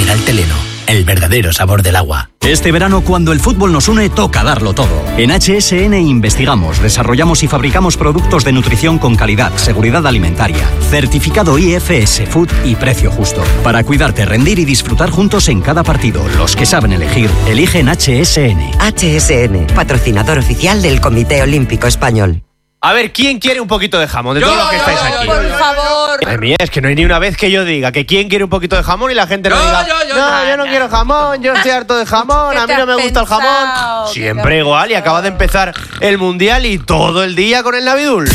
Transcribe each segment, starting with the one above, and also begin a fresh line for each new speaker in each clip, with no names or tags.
Mineral Teleno, el verdadero sabor del agua.
Este verano, cuando el fútbol nos une, toca darlo todo. En HSN investigamos, desarrollamos y fabricamos productos de nutrición con calidad, seguridad alimentaria, certificado IFS Food y precio justo. Para cuidarte, rendir y disfrutar juntos en cada partido. Los que saben elegir, eligen HSN.
HSN, patrocinador oficial del Comité Olímpico Español.
A ver, ¿quién quiere un poquito de jamón? De todos los que estáis aquí.
Por favor.
Madre mía, es que no hay ni una vez que yo diga que quién quiere un poquito de jamón y la gente no diga yo no quiero jamón, yo estoy harto de jamón, a mí no me gusta el jamón. Siempre igual, y acaba de empezar el Mundial y todo el día con el Navidul.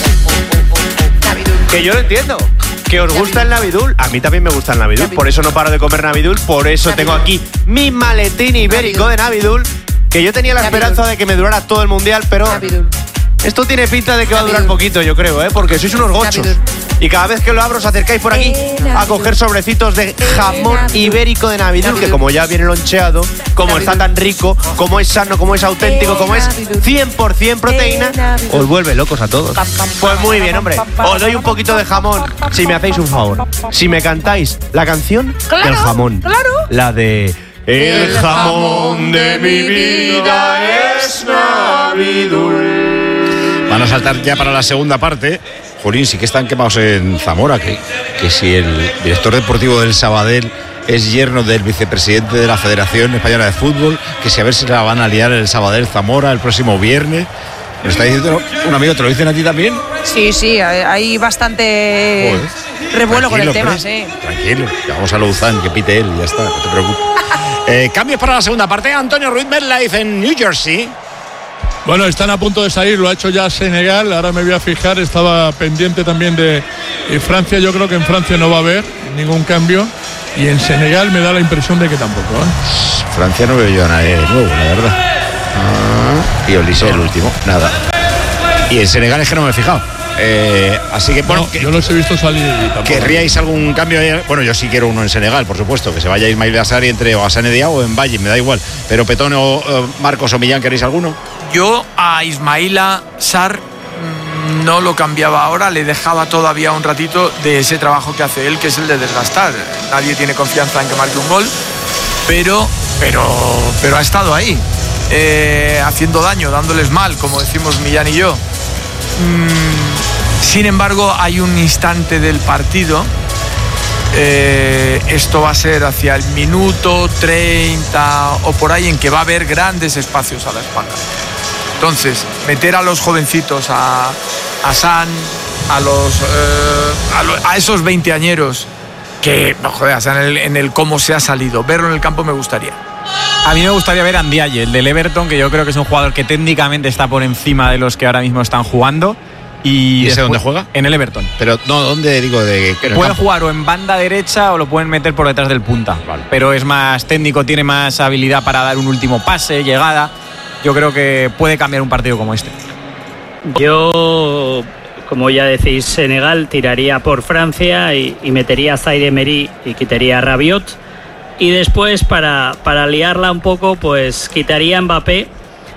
Que yo lo entiendo. Que os gusta el Navidul. A mí también me gusta el Navidul, por eso no paro de comer Navidul, por eso tengo aquí mi maletín ibérico de Navidul, que yo tenía la esperanza de que me durara todo el Mundial, pero... Esto tiene pinta de que va a durar poquito, yo creo, porque sois unos gochos. Y cada vez que lo abro os acercáis por aquí a coger sobrecitos de jamón ibérico de Navidul, que como ya viene loncheado, como está tan rico, como es sano, como es auténtico, como es 100% proteína, os vuelve locos a todos. Pues muy bien, hombre. Os doy un poquito de jamón si me hacéis un favor. Si me cantáis la canción del jamón. La de... El jamón de mi vida es Navidul.
Van a saltar ya para la segunda parte. Jolín, sí que están quemados en Zamora, que si el director deportivo del Sabadell es yerno del vicepresidente de la Federación Española de Fútbol, que si a ver si la van a liar el Sabadell Zamora el próximo viernes. ¿Lo está diciendo un amigo? ¿Te lo dicen a ti también?
Sí, hay bastante revuelo con el tema, sí.
Tranquilo, vamos a Louzán, que pite él y ya está, no te preocupes. Cambios para la segunda parte. Antonio Ruiz MetLife en New Jersey.
Bueno, están a punto de salir, lo ha hecho ya Senegal, ahora me voy a fijar, estaba pendiente también de Francia, yo creo que en Francia no va a haber ningún cambio y en Senegal me da la impresión de que tampoco.
Francia no veo yo a nadie nuevo, la verdad. Y Olise el último, nada. Y en Senegal es que no me he fijado. Así que bueno,
yo los he visto salir.
¿Querríais algún cambio? Bueno, yo sí quiero uno en Senegal, por supuesto, que se vaya Ismaïla Sarr y entre o Hassane Diao o en Valle, me da igual. Pero Petón o Marcos o Millán, ¿queréis alguno?
Yo a Ismaïla Sarr no lo cambiaba ahora, le dejaba todavía un ratito de ese trabajo que hace él, que es el de desgastar. Nadie tiene confianza en que marque un gol, pero ha estado ahí, haciendo daño, dándoles mal, como decimos Millán y yo. Sin embargo, hay un instante del partido, esto va a ser hacia el minuto 30 o por ahí, en que va a haber grandes espacios a la espalda. Entonces, meter a los jovencitos, a San, a esos veinteañeros, que, no joder, en el cómo se ha salido, verlo en el campo me gustaría.
A mí me gustaría ver a Ndiaye, el del Everton, que yo creo que es un jugador que técnicamente está por encima de los que ahora mismo están jugando.
¿Y ese dónde juega?
En el Everton.
Pero no, ¿dónde digo?
Puede jugar o en banda derecha o lo pueden meter por detrás del punta. Vale. Pero es más técnico, tiene más habilidad para dar un último pase, llegada. Yo creo que puede cambiar un partido como este.
Yo, como ya decís, Senegal tiraría por Francia y metería a Zaïre Emery y quitaría a Rabiot. Y después, para liarla un poco, pues quitaría a Mbappé.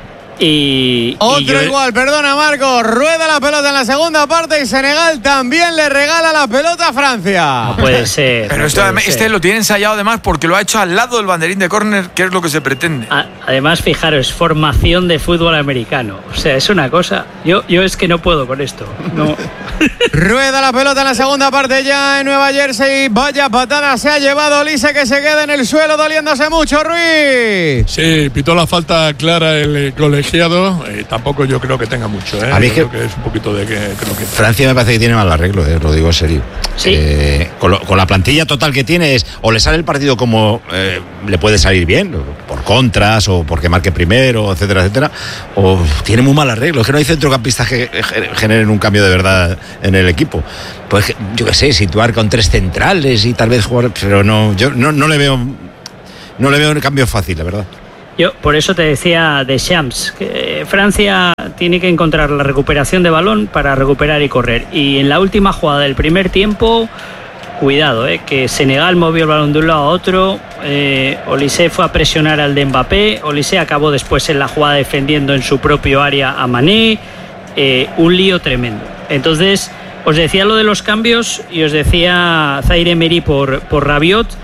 Otro igual, perdona Marco, rueda la pelota en la segunda parte y Senegal también le regala la pelota a Francia.
No puede ser.
Pero este lo tiene ensayado además porque lo ha hecho al lado del banderín de córner, que es lo que se pretende.
Además, fijaros, formación de fútbol americano. O sea, es una cosa. Yo es que no puedo con esto. No.
Rueda la pelota en la segunda parte ya en Nueva Jersey. Vaya patada se ha llevado Olise, que se queda en el suelo doliéndose mucho, Ruiz.
Sí, pitó la falta clara el colegio. Tampoco yo creo que tenga mucho,
A mí
creo que es un poquito de que creo que
Francia me parece que tiene mal arreglo, lo digo en serio.
¿Sí?
Con la plantilla total que tiene o le sale el partido como le puede salir bien, por contras o porque marque primero, etcétera, etcétera, o tiene muy mal arreglo. Es que no hay centrocampistas que generen un cambio de verdad en el equipo. Pues yo qué sé, situar con tres centrales y tal vez jugar, pero no, yo no le veo un cambio fácil, la verdad.
Yo por eso te decía de Shams, que Francia tiene que encontrar la recuperación de balón para recuperar y correr. Y en la última jugada del primer tiempo, cuidado, que Senegal movió el balón de un lado a otro, Olise fue a presionar al de Mbappé, Olise acabó después en la jugada defendiendo en su propio área a Mané, un lío tremendo. Entonces, os decía lo de los cambios y os decía Zaïre Emery por Rabiot.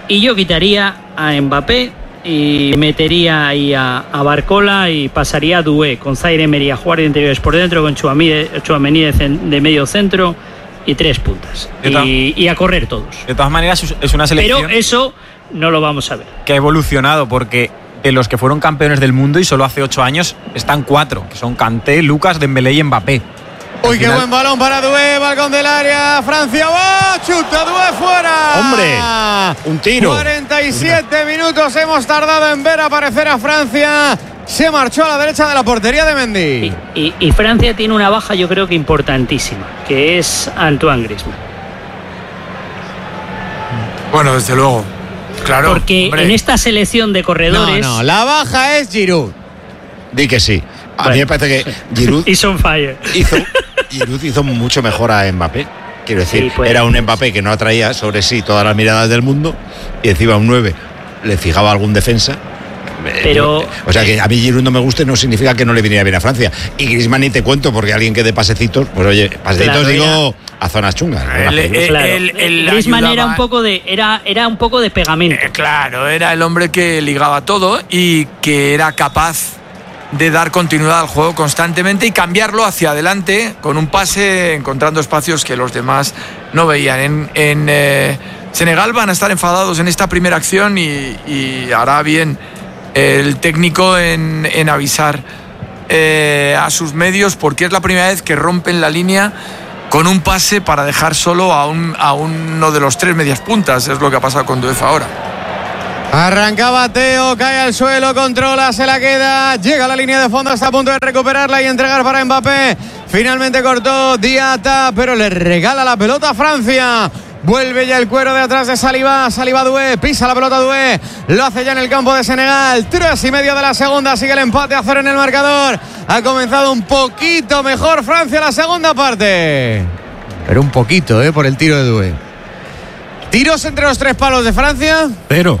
Y yo quitaría a Mbappé y metería ahí a Barcola y pasaría a Doué con Zaire Emery a jugar de interiores por dentro, con Tchouaméni de medio centro y 3 puntas. Y a correr todos.
De todas maneras, es una selección.
Pero eso no lo vamos a ver.
Que ha evolucionado, porque de los que fueron campeones del mundo y solo hace 8 años están 4, que son Kanté, Lucas, Dembélé y Mbappé.
Uy, qué buen balón para Doué, balcón del área, Francia va, chuta Doué fuera.
¡Hombre! Un tiro.
47 minutos hemos tardado en ver aparecer a Francia. Se marchó a la derecha de la portería de Mendy.
Y Francia tiene una baja, yo creo que importantísima, que es Antoine Griezmann.
Bueno, desde luego. Claro.
Porque en esta selección de corredores.
No, la baja es Giroud.
Di que sí. A mí me parece que Giroud hizo mucho mejor a Mbappé. Quiero decir, era un Mbappé que no atraía sobre sí todas las miradas del mundo y encima un 9 le fijaba algún defensa.
Pero,
o sea, que a mí Giroud no me guste no significa que no le viniera bien a Francia. Y Griezmann ni te cuento, porque alguien que dé pasecitos, pues oye, pasecitos
claro,
digo a zonas chungas.
Griezmann era un poco de pegamento.
Claro, era el hombre que ligaba todo y que era capaz de dar continuidad al juego constantemente y cambiarlo hacia adelante con un pase, encontrando espacios que los demás no veían. En Senegal van a estar enfadados en esta primera acción y hará bien el técnico en avisar a sus medios, porque es la primera vez que rompen la línea con un pase para dejar solo a uno de los 3 medias puntas. Es lo que ha pasado con Doué ahora.
Arrancaba Teo, cae al suelo, controla, se la queda, llega a la línea de fondo, está a punto de recuperarla y entregar para Mbappé. Finalmente cortó Diatta, pero le regala la pelota a Francia. Vuelve ya el cuero de atrás de Saliba Doué, pisa la pelota Doué, lo hace ya en el campo de Senegal. 3:30 de la segunda, sigue el empate a 0 en el marcador. Ha comenzado un poquito mejor Francia la segunda parte, pero un poquito, por el tiro de Doué. Tiros entre los 3 palos de Francia.
Pero.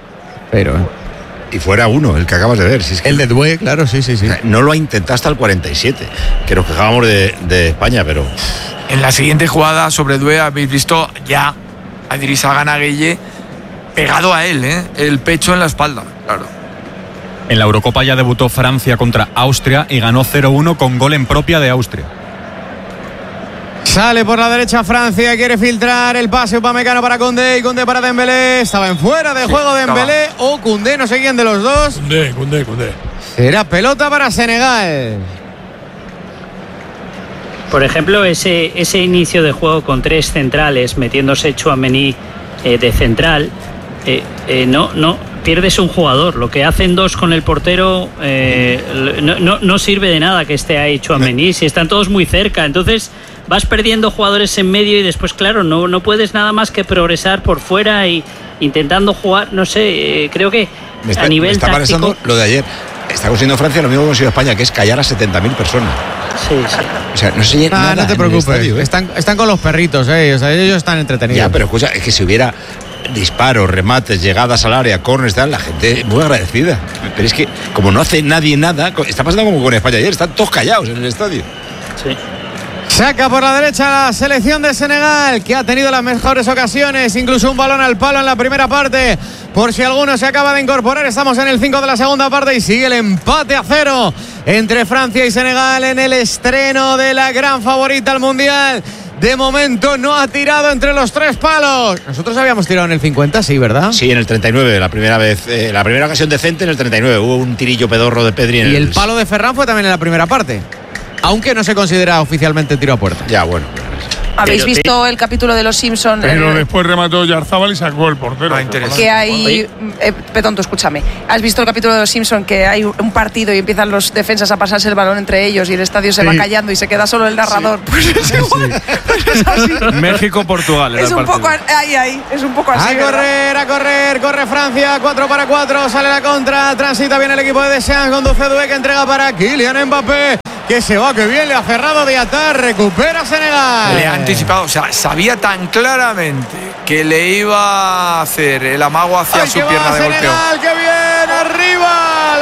Y fuera uno, el que acabas de ver. Si es que
el de Doué, claro, sí.
No lo ha intentado hasta el 47, que nos quejábamos de España, pero...
En la siguiente jugada sobre Doué habéis visto ya a Idrissa Gana Gueye pegado a él, el pecho en la espalda, claro.
En la Eurocopa ya debutó Francia contra Austria y ganó 0-1 con gol en propia de Austria.
Sale por la derecha Francia, quiere filtrar el pase Upamecano para Koundé y Koundé para Dembélé. Estaba en fuera de juego Dembélé o Koundé, no sé quién de los dos.
Koundé.
Será pelota para Senegal.
Por ejemplo, ese inicio de juego con 3 centrales, metiéndose Tchouaméni de central, no pierdes un jugador. Lo que hacen 2 con el portero no sirve de nada que esté ahí Tchouaméni, si están todos muy cerca. Entonces vas perdiendo jugadores en medio y después, claro, no puedes nada más que progresar por fuera y intentando jugar, no sé, creo que a nivel
está
táctico...
pasando lo de ayer. Está consiguiendo Francia lo mismo que consiguió España, que es callar a 70.000 personas.
Sí.
O sea, no se llena nada.
No te preocupes, estadio, están con los perritos, o sea, ellos están entretenidos.
Ya, pero escucha, es que si hubiera disparos, remates, llegadas al área, corners, tal, la gente muy agradecida. Pero es que como no hace nadie nada, está pasando como con España ayer, están todos callados en el estadio.
Sí.
Saca por la derecha la selección de Senegal, que ha tenido las mejores ocasiones, incluso un balón al palo en la primera parte. Por si alguno se acaba de incorporar, estamos en el 5 de la segunda parte y sigue el empate a 0 entre Francia y Senegal en el estreno de la gran favorita al Mundial. De momento no ha tirado entre los 3 palos. Nosotros habíamos tirado en el 50, sí, ¿verdad?
Sí, en el 39, la primera vez, la primera ocasión decente en el 39. Hubo un tirillo pedorro de Pedri en
y el palo de Ferran fue también en la primera parte, aunque no se considera oficialmente tiro a puerta.
Ya, bueno.
¿Habéis visto el capítulo de Los Simpsons?
Pero después remató Yarzábal y sacó el portero.
Que hay... Petonto, escúchame. ¿Has visto el capítulo de Los Simpsons que hay un partido y empiezan los defensas a pasarse el balón entre ellos y el estadio se va callando y se queda solo el narrador? Pues es igual. Es así.
México-Portugal.
Es un poco ahí. Es un poco así.
A correr. Corre Francia. 4-4. Sale la contra. Transita bien el equipo de Deschamps. Conduce Doué, que entrega para Kylian Mbappé. Que se va, que bien le ha cerrado Diatta, recupera Senegal.
Le ha anticipado, o sea, sabía tan claramente que le iba a hacer el amago hacia su pierna de golpeo.
¡Qué bien! ¡Arriba!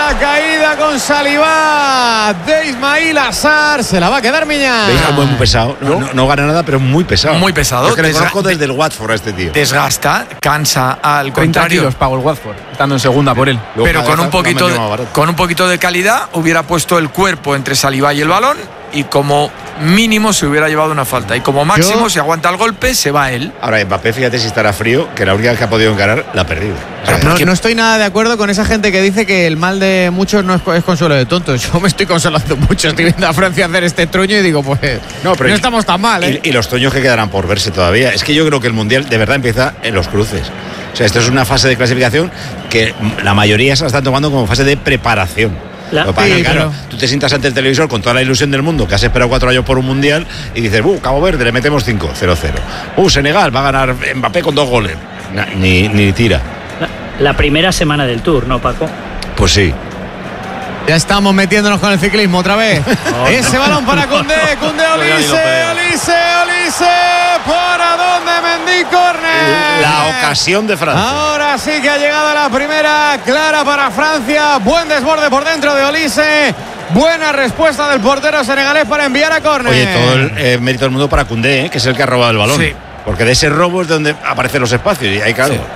la caída con Saliba de Ismail Assar. Se la va a quedar Miñán.
Es muy pesado. No gana nada, pero muy pesado.
Muy pesado.
Es que le conozco desde el Watford a este tío.
Desgasta, cansa al
30
contrario.
kilos pago el Watford, estando en segunda por él.
Pero con un poquito de calidad hubiera puesto el cuerpo entre Saliba y el balón y como mínimo se hubiera llevado una falta. Y como máximo, si aguanta el golpe, se va él.
Ahora, Mbappé, fíjate si estará frío, que la única vez que ha podido encarar, la ha perdido.
No estoy nada de acuerdo con esa gente que dice que el mal de muchos no es consuelo de tontos. Yo me estoy consolando mucho. Estoy viendo a Francia hacer este truño y digo, pues no estamos tan mal, ¿eh?
Y los truños que quedarán por verse todavía. Es que yo creo que el Mundial de verdad empieza en los cruces. O sea, esto es una fase de clasificación que la mayoría se la están tomando como fase de preparación. Claro, tú te sientas ante el televisor con toda la ilusión del mundo, que has esperado 4 años por un mundial, y dices, Cabo Verde, le metemos 5, 0-0. Senegal va a ganar Mbappé con 2 goles. Ni tira.
La primera semana del Tour, ¿no, Paco?
Pues sí.
Ya estamos metiéndonos con el ciclismo otra vez. Ese balón para Koundé, Olise, ¿para dónde? Mendy, córner.
La ocasión de Francia.
Ahora sí que ha llegado la primera clara para Francia. Buen desborde por dentro de Olise. Buena respuesta del portero senegalés para enviar a córner.
Oye, todo el mérito del mundo para Koundé, que es el que ha robado el balón. Sí. Porque de ese robo es donde aparecen los espacios. Y ahí, claro. Sí.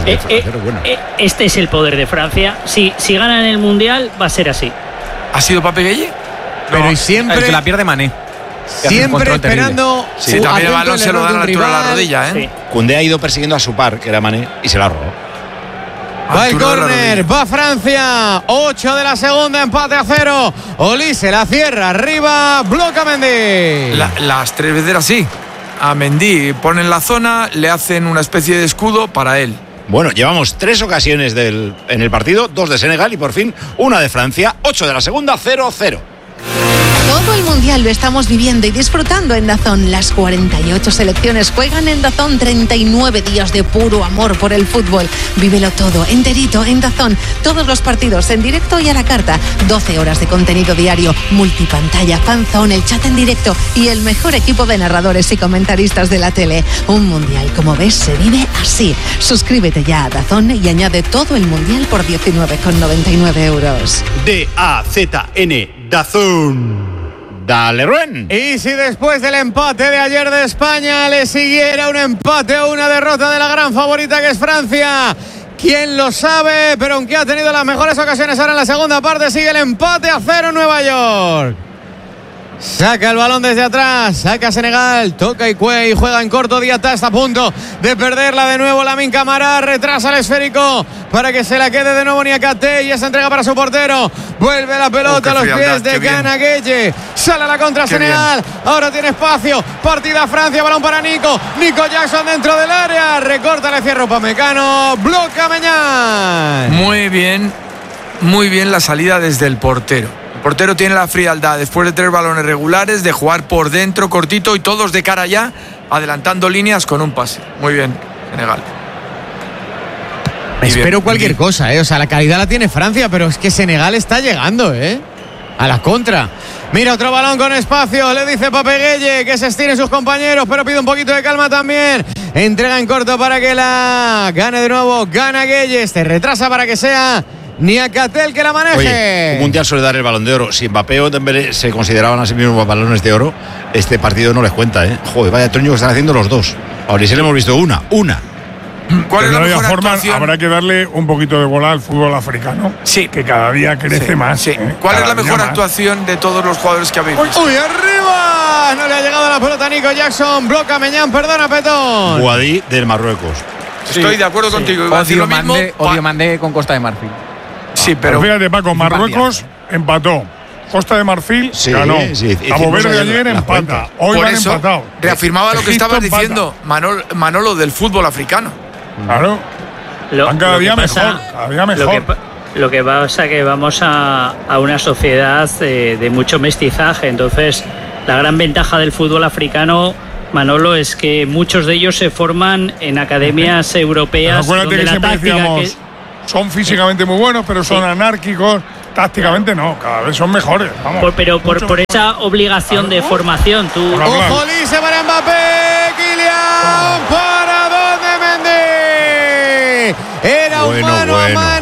Este es el poder de Francia. Si ganan el Mundial, va a ser así.
¿Ha sido Pape Gueye?
Pero y siempre.
El que la pierde Mané.
Siempre esperando.
Sí, también el balón se lo da a la altura de la rodilla, ¿eh?
Sí. Koundé ha ido persiguiendo a su par, que era Mané, y se la ha robado.
Va el córner, va Francia. 8 de la segunda, empate a 0. Olise la cierra, arriba, bloca Mendy.
Las 3 veces así. A Mendy ponen la zona, le hacen una especie de escudo para él.
Bueno, llevamos 3 ocasiones en el partido, 2 de Senegal y por fin una de Francia. 8 de la segunda, 0-0.
Todo el Mundial lo estamos viviendo y disfrutando en DAZN. Las 48 selecciones juegan en DAZN. 39 días de puro amor por el fútbol. Vívelo todo, enterito, en DAZN. Todos los partidos en directo y a la carta. 12 horas de contenido diario, multipantalla, fanzone, el chat en directo y el mejor equipo de narradores y comentaristas de la tele. Un Mundial, como ves, se vive así. Suscríbete ya a DAZN y añade todo el Mundial por 19,99 euros.
DAZN, DAZN. Dale, Ruen.
Y si después del empate de ayer de España le siguiera un empate o una derrota de la gran favorita que es Francia, quién lo sabe, pero aunque ha tenido las mejores ocasiones ahora en la segunda parte, sigue el empate a 0 en Nueva York. Saca el balón desde atrás, saca Senegal, toca y juega en corto. Diatta está a punto de perderla de nuevo. Lamine Camara retrasa el esférico para que se la quede de nuevo Niakate y esa entrega para su portero. Vuelve la pelota a los pies de Gana Gueye. Sale a la contra Senegal. Ahora tiene espacio. Partida Francia, balón para Nico Jackson dentro del área. Recorta el cierre Upamecano. Bloca Mañán.
Muy bien la salida desde el portero. El portero tiene la frialdad, después de 3 balones regulares, de jugar por dentro, cortito y todos de cara ya, adelantando líneas con un pase. Muy bien, Senegal.
Espero cualquier cosa, O sea, la calidad la tiene Francia, pero es que Senegal está llegando, a la contra. Mira, otro balón con espacio, le dice Pape Gueye que se estiren sus compañeros, pero pide un poquito de calma también. Entrega en corto para que la gane de nuevo Gana Gueye. Se retrasa para que sea Niakate el que la maneje.
Oye, un mundial suele dar el balón de oro. Si Mbappé o Dembélé se consideraban a sí mismos balones de oro, este partido no les cuenta, Joder, vaya truño que están haciendo los dos. Ahora sí le hemos visto una.
¿Cuál es la mejor actuación?
Habrá que darle un poquito de bola al fútbol africano.
Sí.
Que cada día crece más.
Sí. ¿Cuál es la mejor actuación de todos los jugadores que habéis visto?
¡Uy, arriba! No le ha llegado la pelota a Nico Jackson. Bloca Meñán, perdona, Petón.
Guadí del Marruecos.
Estoy de acuerdo contigo. Iba a decir lo mismo.
Odio Mandé con Costa de Marfil.
Sí, pero
fíjate, Paco, Marruecos empató. Costa de Marfil ganó. Cabo Verde ayer empata. Hoy van empatados.
Reafirmaba lo que estabas diciendo, Manolo, del fútbol africano.
Claro. Van cada día mejor.
Lo que pasa es que vamos a una sociedad de mucho mestizaje. Entonces, la gran ventaja del fútbol africano, Manolo, es que muchos de ellos se forman en academias europeas.
Acuérdate que siempre decíamos, son físicamente muy buenos, pero son anárquicos. Tácticamente no, cada vez son mejores. Vamos,
pero por esa obligación de formación, tú.
¡Ojo, Olise para Mbappé! ¡Kylian! ¿Para dónde Mendy? Era un mano a mano, nada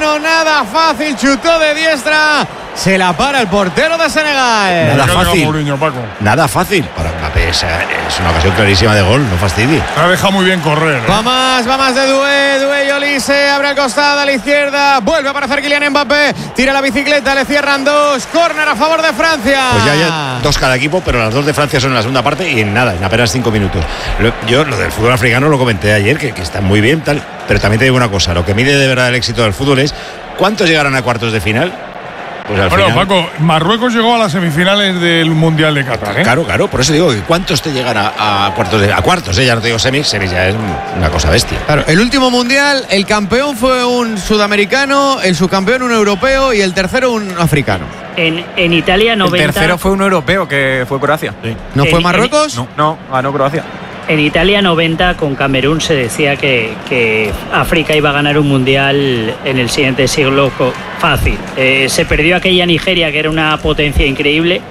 nada fácil, chutó de diestra, se la para el portero de Senegal.
Nada fácil. Nada fácil para Mbappé. Es una ocasión clarísima de gol, no fastidie.
La deja muy bien correr.
Va más de Doué y Olise, abre al costado a la izquierda, vuelve a aparecer Kylian Mbappé, tira la bicicleta, le cierran dos, córner a favor de Francia.
Pues ya dos cada equipo, pero las dos de Francia son en la segunda parte y en apenas 5 minutos. Yo lo del fútbol africano lo comenté ayer, que está muy bien, tal, pero también te digo una cosa, lo que mide de verdad el éxito del fútbol es ¿cuántos llegarán a cuartos de final? Pues al final,
Paco, Marruecos llegó a las semifinales del Mundial de Qatar, ¿eh?
Claro, por eso digo que ¿cuántos te llegan a cuartos ya no te digo semis ya es una cosa bestia.
Claro, el último mundial, el campeón fue un sudamericano, el subcampeón un europeo y el tercero un africano.
En Italia 90.
El tercero fue un europeo, que fue Croacia.
Sí. ¿No fue Marruecos?
No, ganó Croacia.
En Italia 90 con Camerún se decía que África iba a ganar un mundial en el siguiente siglo fácil. Se perdió aquella Nigeria, que era una potencia increíble,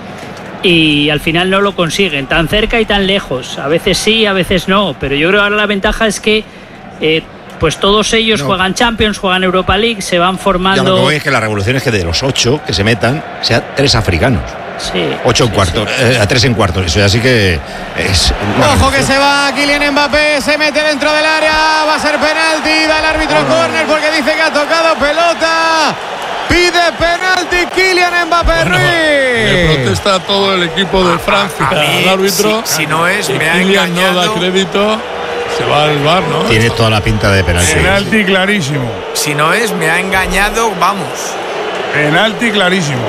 y al final no lo consiguen, tan cerca y tan lejos. A veces sí, a veces no, pero yo creo que ahora la ventaja es que pues todos ellos juegan Champions, juegan Europa League, se van formando.
Ya lo que voy es que la revolución es que de los 8 que se metan, sean 3 africanos.
Sí,
8 en cuartos, a 3 en cuartos. Eso ya sí que es.
Ojo que se va Kylian Mbappé, se mete dentro del área, va a ser penalti, da el árbitro córner porque dice que ha tocado pelota. Pide penalti Kylian Mbappé.
Le protesta a todo el equipo de Francia al árbitro.
Si no es, me ha
Kylian
engañado.
no da crédito, se va al VAR, ¿no?
Tiene toda la pinta de penalti.
Penalti clarísimo.
Si no es, me ha engañado, vamos.
Penalti clarísimo.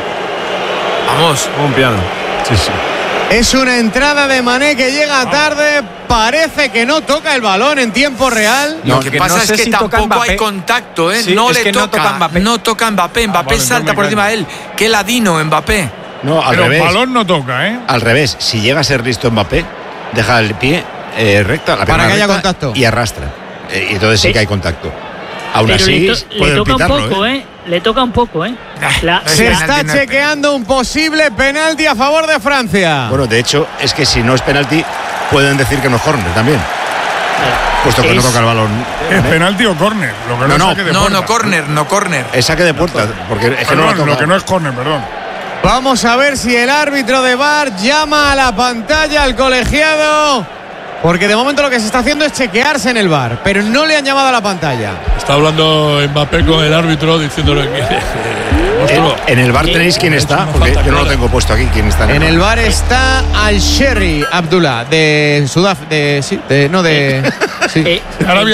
Vamos.
Un piano.
Sí.
Es una entrada de Mané que llega tarde, parece que no toca el balón en tiempo real.
Lo que pasa es que tampoco hay contacto, ¿eh?
Sí,
no
es
le
que
toca,
no toca Mbappé.
no toca Mbappé. Mbappé salta por encima de él. Qué ladino Mbappé.
No, al
Pero
revés.
el balón no toca, ¿eh?
Al revés, si llega a ser listo Mbappé, deja el pie recta, la
para
pierna
que haya
recta
contacto.
y arrastra. Y entonces sí que hay contacto. Aún
pero
así,
le
pueden
toca
pitarlo,
un poco, ¿eh? Le toca un poco, ¿eh?
Se está chequeando un posible penalti a favor de Francia.
Bueno, de hecho, es que si no es penalti, pueden decir que no es córner también. Puesto que no toca el balón.
¿Es penalti o córner? Lo que no, es saque de puerta.
No córner.
Es saque de puerta, porque es que no
Perdón,
lo
lo
toca.
que no es córner, perdón.
Vamos a ver si el árbitro de VAR llama a la pantalla al colegiado, porque de momento lo que se está haciendo es chequearse en el VAR, pero no le han llamado a la pantalla.
Está hablando Mbappé con el árbitro diciéndole que.
En el VAR tenéis quién está, porque yo no lo tengo puesto aquí. ¿Quién está
En el VAR está Al-Sherry Abdullah de Sudáfrica.
Arabia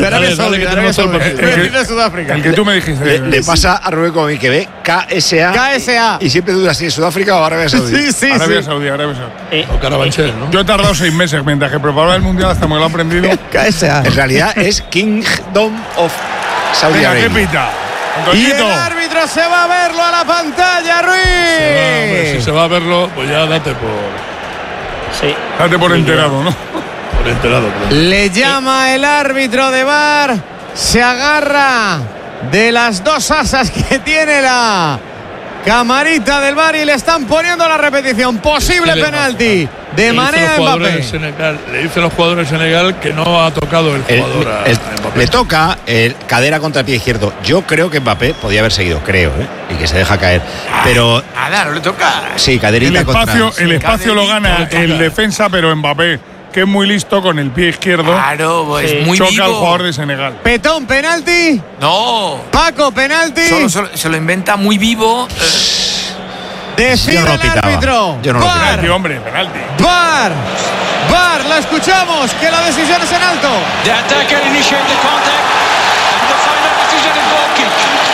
Sudáfrica.
El que tú me dijiste.
Le pasa a Rubén como a mí que ve KSA. Y siempre duda si es Sudáfrica o Arabia Saudí.
Arabia Saudí.
O Carabanchel, ¿no?
Yo he tardado 6 meses mientras que preparaba el mundial hasta me lo he aprendido.
KSA.
En realidad es Kingdom of Saudi
Venga,
Arabia.
¿qué pita?
Y el árbitro se va a verlo a la pantalla, Ruiz.
Si se va a verlo, pues ya date por.
Sí.
Date por enterado, ¿no?
Por enterado.
Le llama el árbitro de VAR, se agarra de las dos asas que tiene la camarita del VAR y le están poniendo la repetición. Posible penalti de Mané a Mbappé.
Le dicen los jugadores de Senegal que no ha tocado el jugador a Mbappé.
Le toca cadera contra el pie izquierdo. Yo creo que Mbappé podía haber seguido, y que se deja caer. Pero
Nada, no le toca.
sí, caderita
El espacio lo gana el defensa, pero Mbappé, que es muy listo con el pie izquierdo,
Claro, es muy
choca
vivo.
al jugador de Senegal.
Petón, penalti.
No.
Paco, penalti.
Solo se lo inventa muy vivo.
Decide
Yo no lo
el
pitaba.
árbitro.
Yo no lo
VAR.
Penalti, hombre, penalti.
VAR, la escuchamos, que la decisión es en alto.
The attacker initiate the contact. And the final decision is goal kick.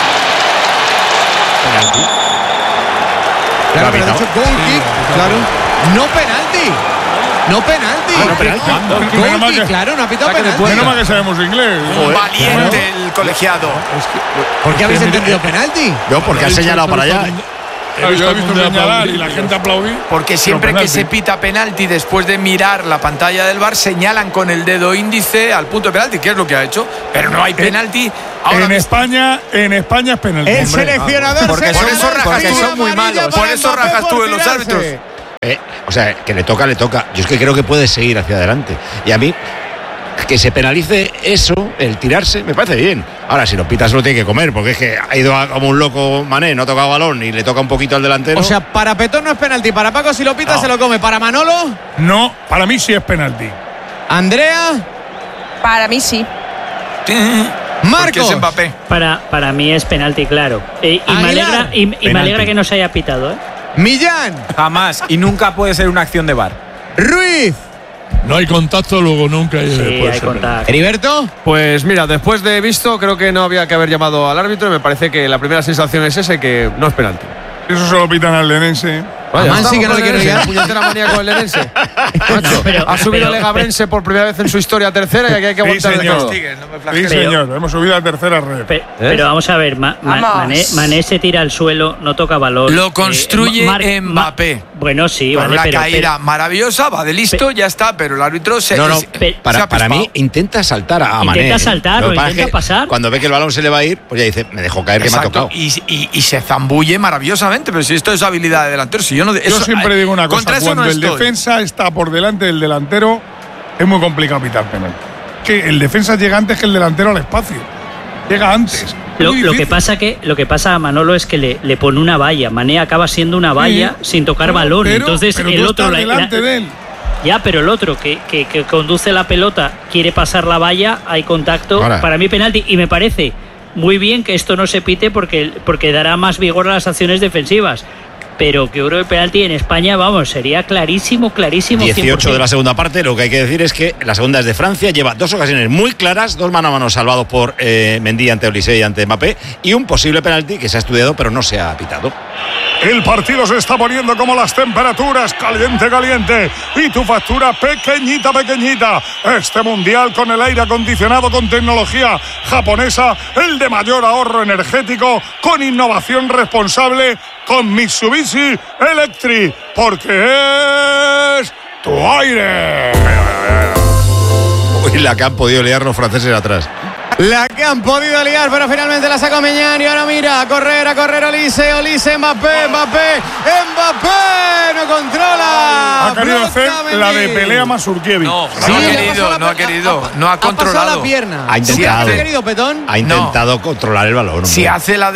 Claro, pero ha dicho goal kick, claro. No penalti. Goal kick, claro, no ha pitado penalti.
Menos mal que sabemos inglés.
Valiente el colegiado.
¿Por qué habéis entendido penalti?
No, porque ha señalado para allá.
Claro, yo he visto señalar y la gente aplaudir.
Porque siempre que se pita penalti después de mirar la pantalla del VAR señalan con el dedo índice al punto de penalti, que es lo que ha hecho, pero no hay penalti.
En España es penalti.
El seleccionador
Por eso son muy malos. Por eso rajas tú en los árbitros.
O sea, que le toca. Yo es que creo que puede seguir hacia adelante. Y a mí, que se penalice eso, el tirarse, me parece bien. Ahora, si lo pita se lo tiene que comer, porque es que ha ido como un loco Mané, no ha tocado balón y le toca un poquito al delantero.
O sea, para Petón no es penalti, para Paco si lo pita se lo come, para Manolo.
No, para mí sí es penalti.
Andrea.
Para mí sí.
Marcos.
Es Mbappé.
Para mí es penalti, claro. Y me alegra que no se haya pitado, ¿eh?
Millán.
Jamás. Y nunca puede ser una acción de VAR.
Ruiz.
No hay contacto, luego nunca
hay contacto.
¿Heriberto?
Pues mira, después de visto, creo que no había que haber llamado al árbitro y me parece que la primera sensación es ese, que no es penalti.
Eso se lo pitan al Lenense.
Vaya, sí que no le quiere liar. Puñetera manía con el Lenense. Ha subido el Legabrense por primera vez en su historia a tercera y aquí hay que aguantar de todo.
Sí, señor, hemos subido a tercera red.
Pero vamos a ver, Mané se tira al suelo, no toca balón.
Lo construye Mbappé.
Bueno, sí,
vale,
pero
la caída maravillosa, va de listo, ya está, pero el árbitro se.
Para mí intenta saltar a Mané.
Intenta saltar o intenta pasar.
Cuando ve que el balón se le va a ir, pues ya dice, me dejó caer.
Exacto,
que me ha tocado.
Y se zambulle maravillosamente, pero si esto es habilidad de delantero, si yo no.
Yo siempre digo una cosa, cuando el defensa está por delante del delantero, es muy complicado pitar penalti. Que el defensa llega antes que el delantero al espacio. Llega antes.
Lo que pasa a Manolo es que le pone una valla. Mané acaba siendo una valla sin tocar balón. Entonces
pero
el otro
delante de él.
Ya, pero el otro que conduce la pelota quiere pasar la valla, hay contacto.
Ahora.
Para mí penalti, y me parece muy bien que esto no se pite porque dará más vigor a las acciones defensivas. Pero que creo que el penalti en España, vamos, sería clarísimo.
18
100%.
de la segunda parte. Lo que hay que decir es que la segunda es de Francia. Lleva dos ocasiones muy claras, dos mano a mano salvados por Mendy ante Olise y ante Mbappé, y un posible penalti que se ha estudiado pero no se ha pitado.
El partido se está poniendo como las temperaturas, caliente, y tu factura pequeñita. Este mundial con el aire acondicionado con tecnología japonesa, el de mayor ahorro energético, con innovación responsable, con Mitsubishi Electric, porque es tu aire.
Uy, la que han podido liar los franceses atrás.
La que han podido liar, pero finalmente la sacó Meñán y ahora mira, a correr Olise, Mbappé, no controla.
Ha querido hacer la de pelea Mazurkiewicz.
No ha querido, no ha controlado.
Ha pasado la pierna.
Ha intentado.
¿Ha querido Petón?
Ha intentado controlar el balón.
Si hace la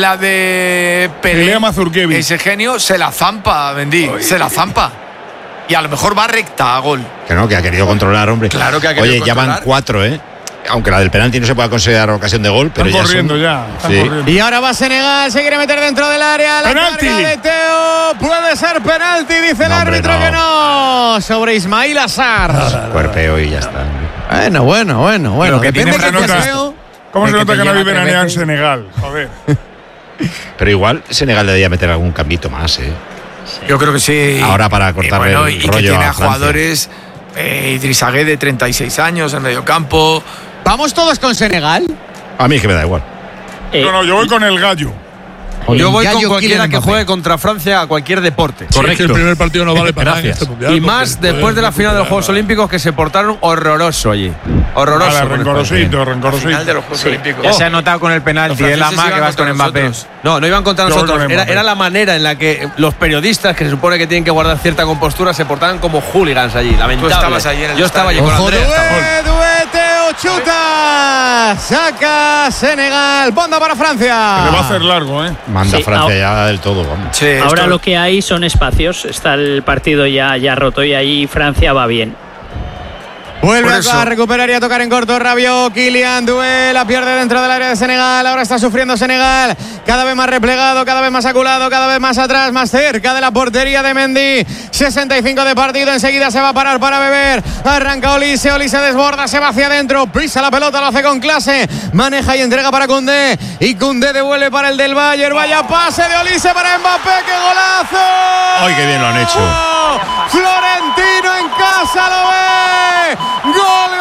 de
pelea Mazurkiewicz.
Ese genio se la zampa, Mendy, se la zampa. Y a lo mejor va recta a gol.
Que no, que ha querido controlar, hombre.
Claro que ha querido
controlar. Oye, ya van 4, aunque la del penalti no se pueda considerar ocasión de gol, pero
están
ya
corriendo
son...
ya.
Sí.
Corriendo.
Y ahora va Senegal, se quiere meter dentro del área. La
¡Penalti!
carga de Teo. Puede ser penalti, dice el árbitro que no. Sobre Ismail Assar.
Cuerpeo y ya está.
Bueno.
Que
depende
tiene
de
nota.
Teo.
¿Cómo se nota que no vive en
veces?
Senegal? Joder.
Pero igual Senegal debería meter algún cambito más,
Yo creo que sí.
Ahora para cortarle el
y
rollo
que tiene a
Francia.
Jugadores, Idrissa Gueye de 36 años en medio campo.
¿Vamos todos con Senegal?
A mí es que me da igual.
No, yo voy con el gallo.
Yo voy con cualquiera que juegue contra Francia a cualquier deporte.
Correcto. Es que el primer partido no vale para nada en este mundial.
Y más después de la final de los Juegos Olímpicos, que se portaron horroroso allí. Horroroso.
Vale, rencorosito.
Final de los Juegos Olímpicos.
Ya se ha notado con el penalti, es la más que vas con Mbappé.
No iban contra
Yo
nosotros.
voy con Mbappé.
Era la manera en la que los periodistas, que se supone que tienen que guardar cierta compostura, se portaban como hooligans allí. Lamentable.
Tú estabas allí en el
Yo estaba allí
estadio.
con Andrea.
Teo chuta. Saca Senegal. Banda para Francia.
Le va a hacer largo,
Manda
Sí,
Francia ya del todo, vamos.
Sí,
Ahora
esto-
lo que hay son espacios. Está el partido ya roto y ahí Francia va bien.
Vuelve a recuperar y a tocar en corto. Rabiot, Kylian, Doué, la pierde dentro del área de Senegal. Ahora está sufriendo Senegal. Cada vez más replegado, cada vez más aculado, cada vez más atrás, más cerca de la portería de Mendy. 65 de partido. Enseguida se va a parar para beber. Arranca Olise desborda, se va hacia adentro. Pisa la pelota, lo hace con clase. Maneja y entrega para Koundé. Y Koundé devuelve para el del Bayern. Vaya pase de Olise para Mbappé. ¡Qué golazo!
¡Ay, qué bien lo han hecho!
Florentino en casa lo ve. ¡Gol!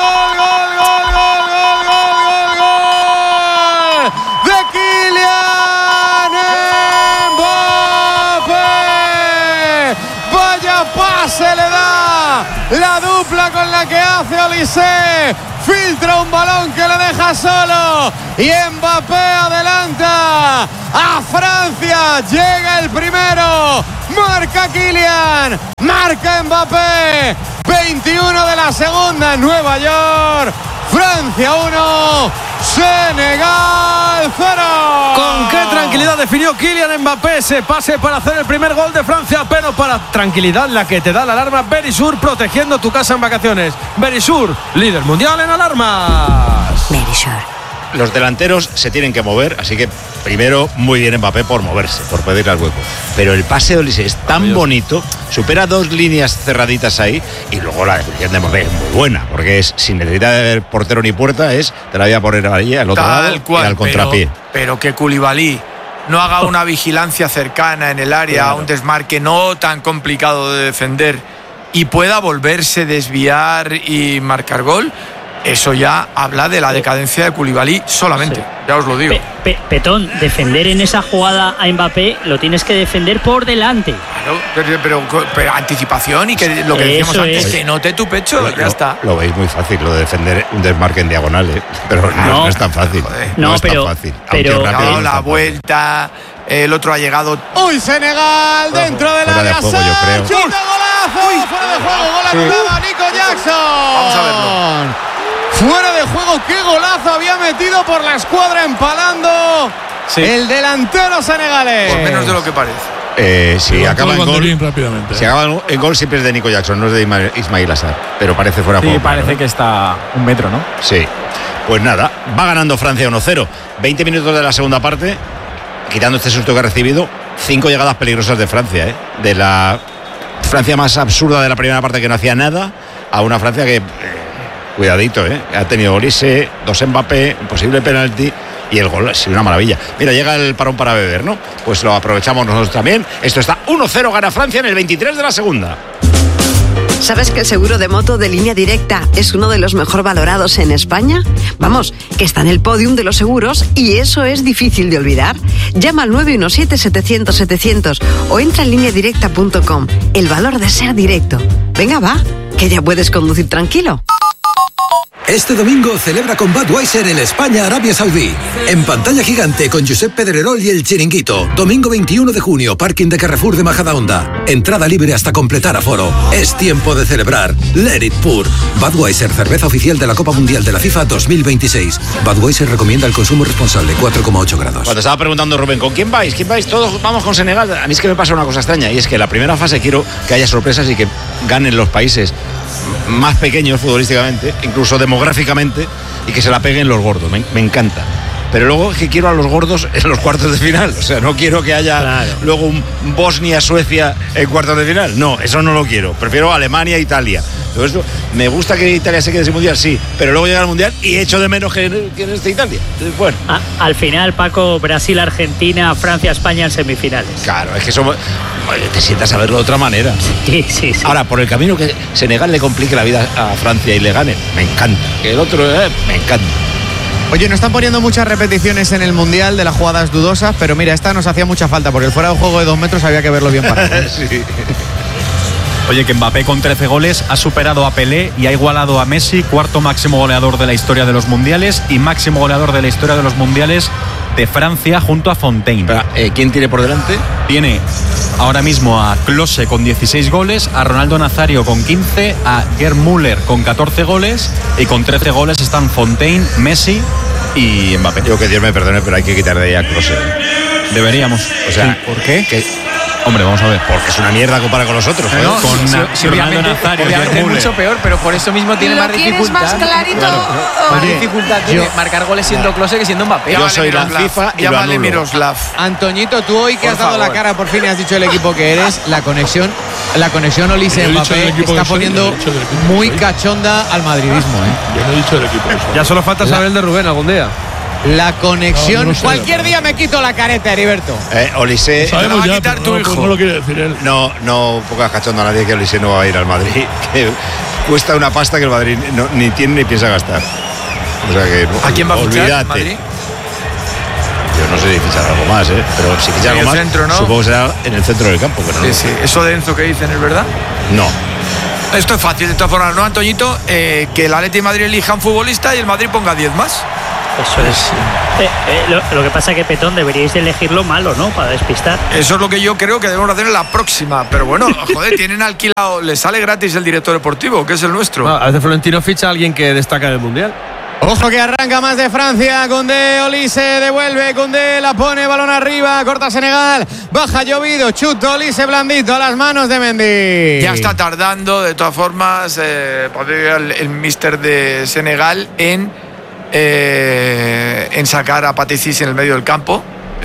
De Kylian Mbappé. Vaya pase le da la dupla con la que hace Olise. Filtra un balón que le deja solo y Mbappé adelanta a Francia. Llega el primero. Marca Kylian. Marca Mbappé. 21 de la segunda en Nueva York. Francia 1, Senegal 0.
Con qué tranquilidad definió Kylian Mbappé ese pase para hacer el primer gol de Francia, pero para tranquilidad la que te da la alarma Verisur, protegiendo tu casa en vacaciones. Verisur, líder mundial en alarmas.
Verisur.
Los delanteros se tienen que mover, así que primero muy bien Mbappé por moverse, por pedirle al hueco. Pero el pase de Olise es tan bonito, supera 2 líneas cerraditas ahí, y luego la definición de Mbappé es muy buena, porque es sin necesidad de ver portero ni puerta, te la voy a poner ahí al otro lado y al contrapié.
Pero que Koulibaly no haga una vigilancia cercana en el área, un desmarque no tan complicado de defender y pueda volverse, desviar y marcar gol. Eso ya habla de la decadencia de Koulibaly solamente, ya os lo digo.
Petón, defender en esa jugada a Mbappé lo tienes que defender por delante.
Claro, pero anticipación y que lo que decíamos antes, que note tu pecho, ya está.
Lo veis muy fácil, lo de defender un desmarque en diagonal, pero no es tan fácil. No es tan fácil.
Pero la vuelta, el otro ha llegado.
¡Uy, Senegal! Dentro del área.
Fuera de juego, yo creo.
¡Chuta, golazo! ¡Fuera de juego! ¡Gol anulado a Nico Jackson!
Vamos a verlo.
Fuera de juego, qué golazo había metido por la escuadra empalando el delantero senegalés.
Por menos de lo que parece.
Si acaba en gol, si acaba en gol siempre es de Nico Jackson, no es de Ismail Assar, pero parece fuera de juego.
Sí, parece que está un metro, ¿no?
Sí. Pues nada, va ganando Francia 1-0. 20 minutos de la segunda parte, quitando este susto que ha recibido, 5 llegadas peligrosas de Francia, de la Francia más absurda de la primera parte, que no hacía nada, a una Francia que cuidadito, ha tenido Olise, 2 Mbappé, un posible penalti y el gol, sí, una maravilla. Mira, llega el parón para beber, ¿no? Pues lo aprovechamos nosotros también. Esto está 1-0, gana Francia en el 23 de la segunda.
¿Sabes que el seguro de moto de Línea Directa es uno de los mejor valorados en España? Vamos, que está en el podium de los seguros y eso es difícil de olvidar. Llama al 917-700-700 o entra en lineadirecta.com. El valor de ser directo. Venga, va, que ya puedes conducir tranquilo.
Este domingo celebra con Budweiser el España-Arabia Saudí. En pantalla gigante con Josep Pedrerol y El Chiringuito. Domingo 21 de junio, parking de Carrefour de Majadahonda. Entrada libre hasta completar aforo. Es tiempo de celebrar. Let it pour. Budweiser, cerveza oficial de la Copa Mundial de la FIFA 2026. Budweiser recomienda el consumo responsable, 4,8 grados.
Cuando estaba preguntando Rubén, ¿con quién vais? ¿Quién vais? Todos vamos con Senegal. A mí es que me pasa una cosa extraña, y es que en la primera fase quiero que haya sorpresas y que ganen los países más pequeños futbolísticamente, incluso demográficamente, y que se la peguen los gordos. Me encanta. Pero luego es que quiero a los gordos en los cuartos de final. O sea, no quiero que haya luego un Bosnia-Suecia en cuartos de final. No, eso no lo quiero. Prefiero Alemania-Italia. Todo esto, me gusta que Italia se quede sin mundial, sí, pero luego llega al mundial y echo de menos que en este Italia. Entonces, bueno.
Al final, Paco, Brasil-Argentina, Francia-España en semifinales.
Claro, es que somos. Oye, te sientas a verlo de otra manera.
Sí.
Ahora, por el camino que Senegal le complique la vida a Francia y le gane, me encanta. Que el otro, me encanta.
Oye, nos están poniendo muchas repeticiones en el Mundial de las jugadas dudosas, pero mira, esta nos hacía mucha falta, porque el fuera de juego de 2 metros había que verlo bien parado.
Sí.
Oye, que Mbappé con 13 goles ha superado a Pelé y ha igualado a Messi, cuarto máximo goleador de la historia de los mundiales y máximo goleador de la historia de los mundiales de Francia junto a Fontaine.
Pero, ¿quién tiene por delante?
Tiene ahora mismo a Klose con 16 goles, a Ronaldo Nazario con 15, a Gerd Müller con 14 goles y con 13 goles están Fontaine, Messi y Mbappé.
Digo que Dios me perdone, pero hay que quitar de ahí a Klose.
Deberíamos.
O sea,
¿por qué?
Hombre, vamos a ver. Porque es una mierda comparado con los otros.
No, obviamente es mucho peor, pero por eso mismo tiene más dificultad.
Más clarito.
Más dificultad tiene marcar goles siendo Klose que siendo Mbappé.
Yo soy la FIFA y
llámale Miroslav.
Antoñito, tú hoy que has dado la cara por fin y has dicho el equipo que eres, la conexión Olise-Mbappé está poniendo muy cachonda al madridismo.
Yo no he dicho el equipo.
Ya solo falta saber el de Rubén algún día.
La conexión. Cualquier día me quito la careta, Heriberto.
Olise.
Sabemos ya, no lo quiere decir él.
No pongas cachondo a nadie que Olise no va a ir al Madrid. Que cuesta una pasta que el Madrid ni tiene ni piensa gastar. O sea que.
¿A quién va a fichar el Madrid?
Yo no sé si fichar algo más, pero si fichar algo más,
centro, ¿no?
supongo que será en el centro del campo. Pero
sí. ¿Eso de Enzo que dicen es verdad?
No.
Esto es fácil, de todas formas, ¿no, Antoñito? Que el Atleti y Madrid elijan futbolista y el Madrid ponga 10 más.
Eso es. Lo que pasa es que Petón deberíais de elegirlo malo, ¿no? Para despistar.
Eso es lo que yo creo que debemos hacer en la próxima. Pero bueno, joder, tienen alquilado, les sale gratis el director deportivo, que es el nuestro.
A veces Florentino ficha a alguien que destaca en el Mundial.
Ojo que arranca más de Francia. Koundé, Olise devuelve. Koundé la pone, balón arriba. Corta Senegal. Baja Llovido. Chuto. Olise blandito a las manos de Mendy.
Ya está tardando, de todas formas, el míster de Senegal en sacar a Pathé Ciss en el medio del campo.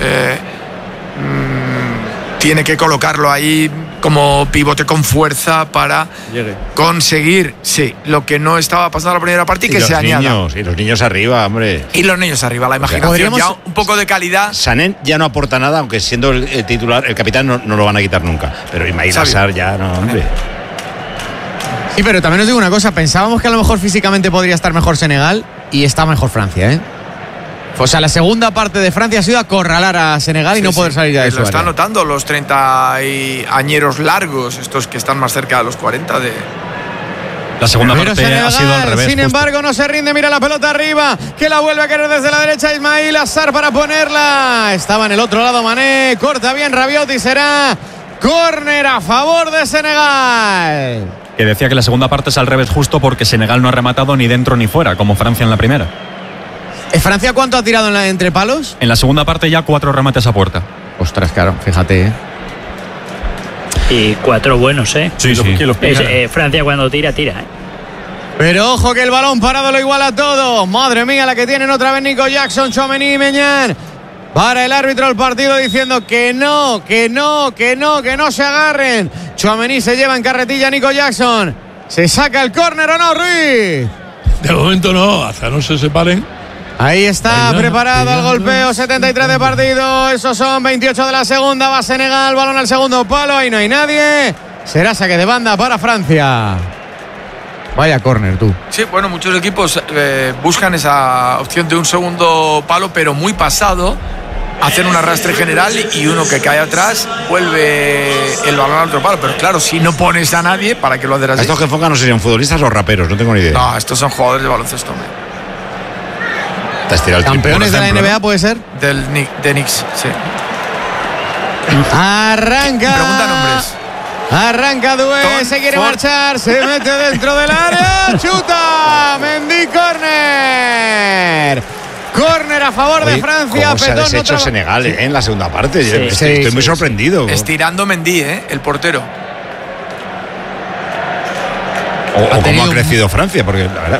Tiene que colocarlo ahí como pivote con fuerza para conseguir, lo que no estaba pasando en la primera parte y que se añada.
Y los niños arriba, hombre.
Y los niños arriba, la imaginación, ya un poco de calidad.
Sané ya no aporta nada, aunque siendo el titular, el capitán no lo van a quitar nunca. Pero Ismaïla Sarr ya no, hombre.
Sí, pero también os digo una cosa, pensábamos que a lo mejor físicamente podría estar mejor Senegal y está mejor Francia, ¿eh? O sea, la segunda parte de Francia ha sido acorralar a Senegal y no poder salir ya de eso.
Lo están notando los 30 añeros largos, estos que están más cerca de los 40 de...
La segunda parte
Senegal,
ha sido al revés.
Sin embargo, no se rinde, mira la pelota arriba, que la vuelve a querer desde la derecha Ismaïla Sarr para ponerla. Estaba en el otro lado Mané, corta bien Rabiot y será córner a favor de Senegal.
Que decía que la segunda parte es al revés justo porque Senegal no ha rematado ni dentro ni fuera, como Francia en la primera.
¿Francia cuánto ha tirado en la entre palos?
En la segunda parte ya 4 remates a puerta.
Ostras, claro, fíjate,
Y 4 buenos, ¿eh?
Sí.
Francia cuando tira, ¿eh?
Pero ojo que el balón parado lo iguala todo. Madre mía, la que tienen otra vez Nico Jackson, Tchouaméni y Maignan. Para el árbitro del partido diciendo que no se agarren. Tchouaméni se lleva en carretilla a Nico Jackson. ¿Se saca el córner o no, Ruiz?
De momento no, hasta no se separen.
Ahí está, preparado el golpeo, 73 de partido, esos son 28 de la segunda, va Senegal, balón al segundo palo, ahí no hay nadie, será saque de banda para Francia. Vaya córner, tú.
Sí, bueno, muchos equipos buscan esa opción de un segundo palo, pero muy pasado, hacen un arrastre general y uno que cae atrás vuelve el balón al otro palo, pero claro, si no pones a nadie, ¿para qué lo haces así?
Estos que enfocan no serían futbolistas o raperos, no tengo ni idea.
No, estos son jugadores de baloncesto, hombre.
¿Campeones de la NBA puede ser?
De Knicks, sí.
Arranca.
Pregunta nombres.
Arranca Doué, se quiere marchar, se mete dentro del área, chuta, Mendy, córner. Córner a favor de Francia.
¿Cómo se ha deshecho Senegal en la segunda parte? Estoy muy sorprendido.
Estirando Mendy, el portero.
O cómo ha crecido Francia, porque la verdad...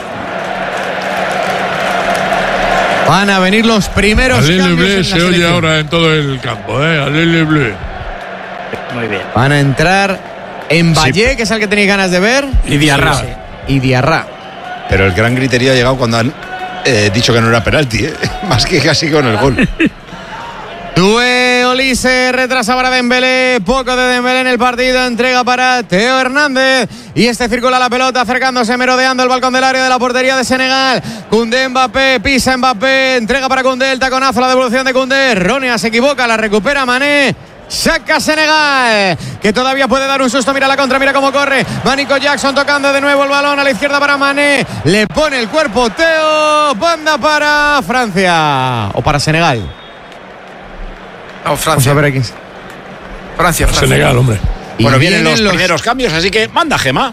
Van a venir los primeros cambios.
Se oye ahora en todo el campo, Alele Bleu.
Muy bien.
Van a entrar Mbappé, que es el que tenéis ganas de ver,
y Diarra.
Y Diarra.
Pero el gran griterío ha llegado cuando han dicho que no era penalti, más que casi con el gol.
Doué, Olise, retrasa para Dembélé, poco de Dembélé en el partido, entrega para Teo Hernández y este circula la pelota acercándose, merodeando el balcón del área de la portería de Senegal. Koundé, Mbappé, pisa Mbappé, entrega para Koundé, el taconazo, la devolución de Koundé, Ronia se equivoca, la recupera Mané. Saca Senegal, que todavía puede dar un susto. Mira la contra, mira cómo corre. Va Nico Jackson tocando de nuevo el balón a la izquierda para Mané. Le pone el cuerpo Teo. Banda para Francia. O para Senegal.
No, Francia.
Vamos a ver aquí.
Francia.
Senegal, hombre.
Bueno, vienen los primeros cambios, así que manda Gemma.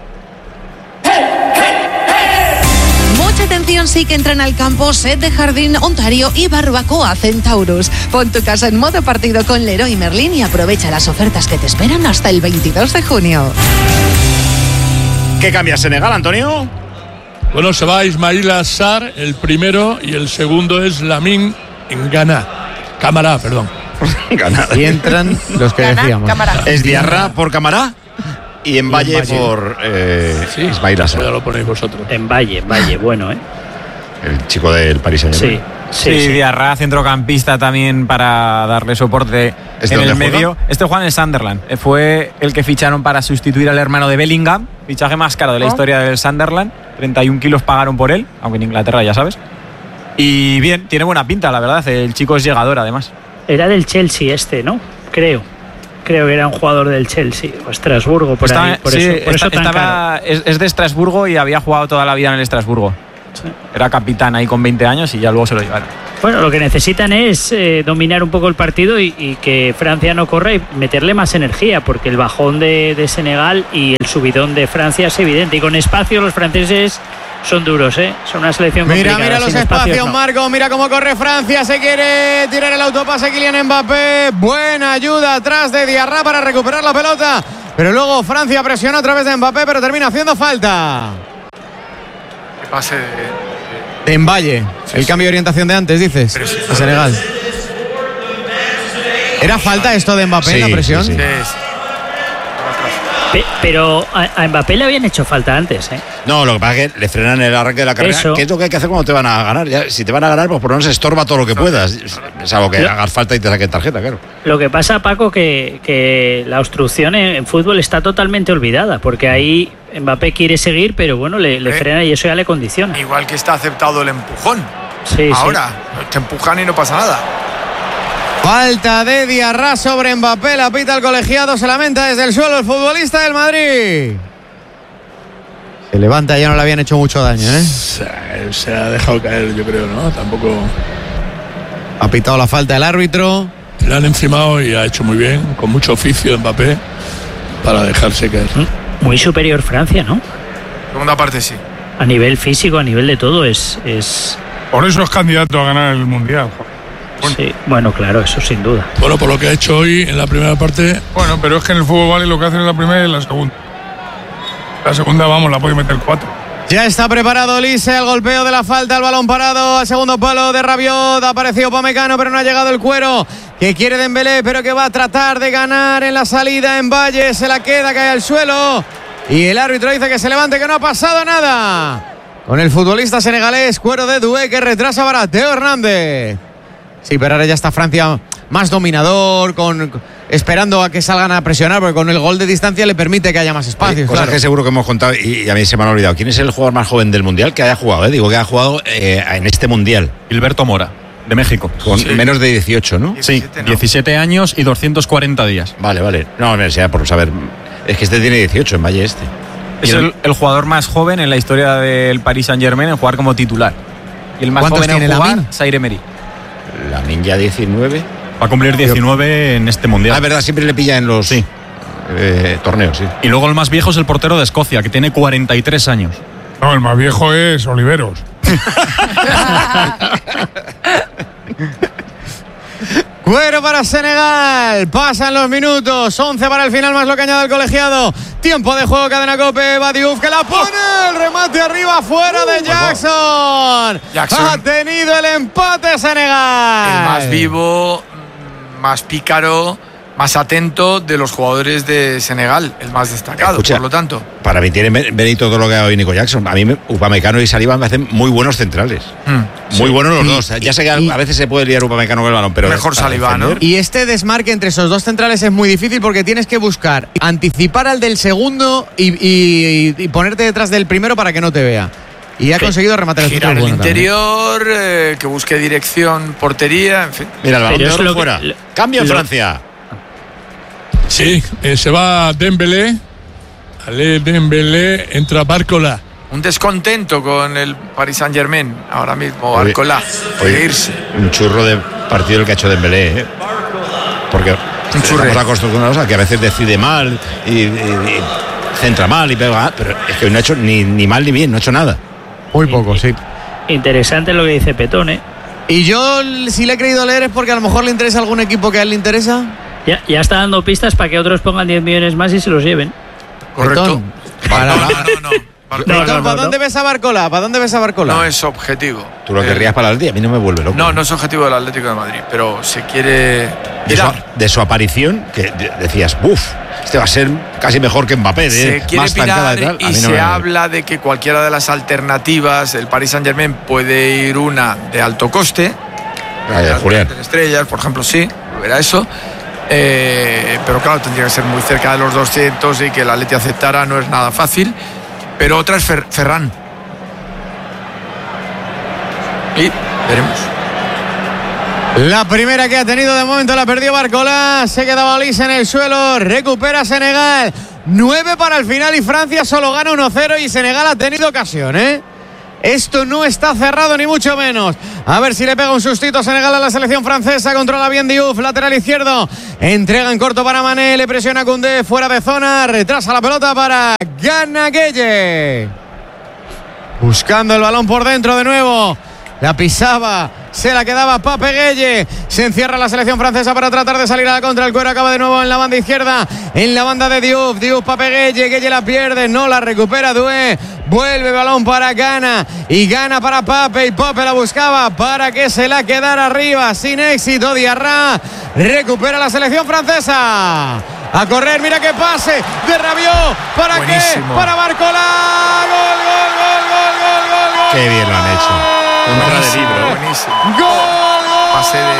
Mucha atención, sí que entran al campo Set de Jardín, Ontario y Barbacoa Centaurus. Pon tu casa en modo partido con Leroy Merlin y aprovecha las ofertas que te esperan hasta el 22 de junio.
¿Qué cambia Senegal, Antonio?
Bueno, se va Ismaïla Sarr, el primero, y el segundo es Lamine Camara, perdón.
Y entran los que decíamos.
Es Diarra por Camara y en Valle por Ismaïla Sarr.
Ya lo ponéis vosotros.
En Valle, bueno,
El chico del Paris Saint-Germain.
Sí, Diarra, centrocampista también para darle soporte en el medio. Este juega en el Sunderland. Fue el que ficharon para sustituir al hermano de Bellingham. Fichaje más caro de la historia del Sunderland. 31 kilos pagaron por él, aunque en Inglaterra ya sabes. Y bien, tiene buena pinta, la verdad. El chico es llegador, además.
Era del Chelsea ¿no? Creo que era un jugador del Chelsea o Estrasburgo, por eso tan caro.
Es de Estrasburgo y había jugado toda la vida en el Estrasburgo. Sí. Era capitán ahí con 20 años y ya luego se lo llevaron.
Bueno, lo que necesitan es dominar un poco el partido y que Francia no corra y meterle más energía, porque el bajón de Senegal y el subidón de Francia es evidente. Y con espacio los franceses son duros, ¿eh? Son una selección complicada.
Mira los espacios, no. Marco, mira cómo corre Francia, se quiere tirar el autopase Kylian Mbappé. Buena ayuda atrás de Diarra para recuperar la pelota, pero luego Francia presiona a través de Mbappé, pero termina haciendo falta.
¿Qué pase
de Mbaye, sí, el cambio de orientación de antes, dices, a Senegal. ¿Era falta esto de Mbappé, la presión?
Sí.
Pero a Mbappé le habían hecho falta antes, ¿eh?
No, lo que pasa es que le frenan el arranque de la carrera. ¿Qué es lo que hay que hacer cuando te van a ganar? Ya, si te van a ganar, pues por lo menos estorba todo lo que puedas. Es algo que hagas falta y te saquen tarjeta, claro.
Lo que pasa, Paco, que la obstrucción en fútbol está totalmente olvidada, porque ahí Mbappé quiere seguir, pero bueno, le frena y eso ya le condiciona.
Igual que está aceptado el empujón.
Sí,
ahora te empujan y no pasa nada.
Falta de Diarra sobre Mbappé, la pita el colegiado, se lamenta desde el suelo el futbolista del Madrid. Se levanta, ya no le habían hecho mucho daño, ¿eh?
Se ha dejado caer, yo creo, ¿no? Tampoco...
Ha pitado la falta el árbitro.
Le han encimado y ha hecho muy bien, con mucho oficio Mbappé, para dejarse caer.
Muy superior Francia, ¿no?
Segunda parte sí.
A nivel físico, a nivel de todo, es...
Por eso es candidato a ganar el Mundial.
Sí, bueno, claro, eso sin duda.
Bueno, por lo que ha hecho hoy en la primera parte.
Bueno, pero es que en el fútbol vale lo que hacen en la primera y en la segunda. La segunda, vamos, la puede meter 4.
Ya está preparado Olise, el golpeo de la falta, el balón parado, al segundo palo de Rabiot, ha aparecido Upamecano, pero no ha llegado el cuero, que quiere Dembélé, pero que va a tratar de ganar en la salida en Valle, se la queda, cae al suelo, y el árbitro dice que se levante, que no ha pasado nada. Con el futbolista senegalés, cuero de Doué, que retrasa para Teo Hernández. Sí, pero ahora ya está Francia más dominador, esperando a que salgan a presionar, porque con el gol de distancia le permite que haya más espacios.
Cosas que seguro que hemos contado y a mí se me han olvidado. ¿Quién es el jugador más joven del Mundial que haya jugado? Digo que ha jugado en este Mundial.
Gilberto Mora, de México.
Con menos de 18, ¿no?
17, sí, 17 años y 240 días.
Vale. No, por saber. Es que este tiene 18 en Valle este.
Es el jugador más joven en la historia del Paris Saint-Germain en jugar como titular. Y el más joven en jugar, Zaire Emery.
Lamine ya 19.
Va a cumplir 19 en este Mundial.
La verdad, siempre le pilla en los torneos, sí.
Y luego el más viejo es el portero de Escocia, que tiene 43 años.
No, el más viejo es Oliveros.
Cuero para Senegal, pasan los minutos, 11 para el final más lo que añade el colegiado. Tiempo de juego, cadena COPE, Badiou que la pone, el remate arriba fuera de Jackson. Ha tenido el empate Senegal.
El más vivo, más pícaro, más atento de los jugadores de Senegal, el más destacado. Escucha, por lo tanto.
Para mí tiene mérito todo lo que ha hoy Nico Jackson. A mí Upamecano y Saliba me hacen muy buenos centrales. Muy buenos los dos. Ya sé que a veces se puede liar Upamecano con el balón, pero
mejor Saliba, ¿no?
Y este desmarque entre esos dos centrales es muy difícil porque tienes que buscar anticipar al del segundo y ponerte detrás del primero para que no te vea. Y ha conseguido rematar el
girar el interior, que busque dirección, portería, en fin.
Mira, el balón de oro fuera. Cambio en Francia.
Sí, se va Dembélé. Dembélé, entra Barcola.
Un descontento con el Paris Saint-Germain ahora mismo, Barcola. Irse.
Un churro de partido el que ha hecho Dembélé, ¿eh? Porque estamos acostumbrados a que a veces decide mal y centra mal y pega, pero es que hoy no ha hecho ni mal ni bien, no ha hecho nada.
Muy poco, sí.
Interesante lo que dice Petón, ¿eh?
Y yo, si le he querido leer, es porque a lo mejor le interesa algún equipo que a él le interesa.
Ya está dando pistas para que otros pongan 10 millones más y se los lleven.
Correcto.
¿Para dónde ves a Barcola? ¿Para dónde ves a Barcola?
No es objetivo.
Tú lo querrías para el Atlético, a mí no me vuelve loco.
No es objetivo del Atlético de Madrid, pero se quiere
de su aparición, que decías, este va a ser casi mejor que Mbappé.
Se quiere pirar y se habla de que cualquiera de las alternativas, el Paris Saint-Germain puede ir una de alto coste.
Julián.
Estrellas, por ejemplo, sí, verá eso. Pero claro, tendría que ser muy cerca de los 200 y que el Atleti aceptara no es nada fácil. Pero otra es Ferran. Y veremos.
La primera que ha tenido de momento la perdió Barcola. Se quedaba Olise en el suelo. Recupera Senegal. 9 para el final y Francia solo gana 1-0 y Senegal ha tenido ocasión, ¿eh? Esto no está cerrado ni mucho menos. A ver si le pega un sustito Senegal a la selección francesa. Controla bien Diouf, lateral izquierdo. Entrega en corto para Mané, le presiona Koundé, fuera de zona. Retrasa la pelota para Gana Gueye. Buscando el balón por dentro de nuevo. La pisaba, se la quedaba Pape Gueye. Se encierra la selección francesa para tratar de salir a la contra. El cuero acaba de nuevo en la banda izquierda, en la banda de Diouf. Diouf, Pape Gueye. Gueye la pierde, no la recupera Doué. Vuelve balón para Gana y Gana para Pape. Y Pape la buscaba para que se la quedara arriba. Sin éxito, Diarra. Recupera la selección francesa. A correr, mira qué pase de Rabiot. ¿Para
Buenísimo.
qué? Para Barcola. Gol, gol, gol, gol, gol, gol, gol.
Qué bien lo han hecho. Un obra de libro.
Buenísimo.
Gol.
Pase de